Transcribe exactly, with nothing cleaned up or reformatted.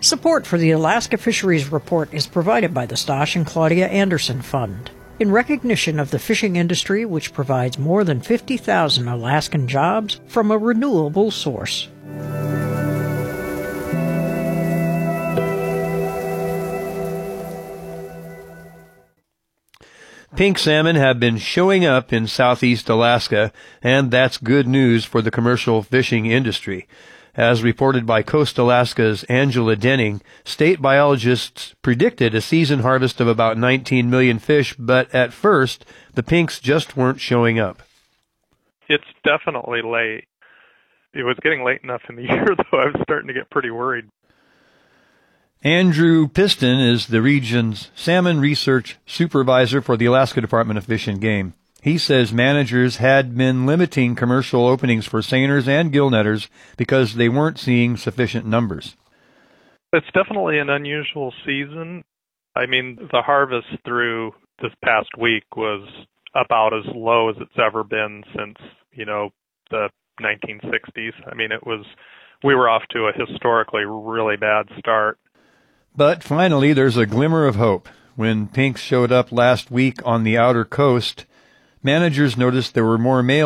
Support for the Alaska Fisheries Report is provided by the Stosh and Claudia Anderson Fund, in recognition of the fishing industry, which provides more than fifty thousand Alaskan jobs from a renewable source. Pink salmon have been showing up in southeast Alaska, and that's good news for the commercial fishing industry. As reported by Coast Alaska's Angela Denning, state biologists predicted a season harvest of about nineteen million fish, but at first, the pinks just weren't showing up. It's definitely late. It was getting late enough in the year, though. I was starting to get pretty worried. Andrew Piston is the region's salmon research supervisor for the Alaska Department of Fish and Game. He says managers had been limiting commercial openings for seiners and gillnetters because they weren't seeing sufficient numbers. It's definitely an unusual season. I mean, the harvest through this past week was about as low as it's ever been since, you know, the nineteen sixties. I mean, it was, we were off to a historically really bad start. But finally, there's a glimmer of hope. When pinks showed up last week on the outer coast, managers noticed there were more male